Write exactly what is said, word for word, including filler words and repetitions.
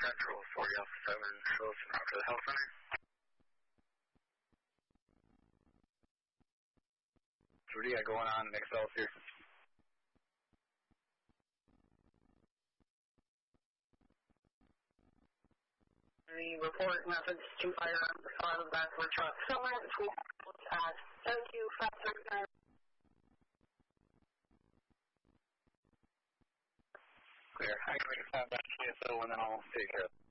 Central, forty Alpha seven, Wilson, out for the health center. So what do you got going on in Excelsior? The report methods to firearms out of the back of the truck. Somewhere between at seven two five three nine. Clear. I can make a time back to C S O and then I'll take care of it.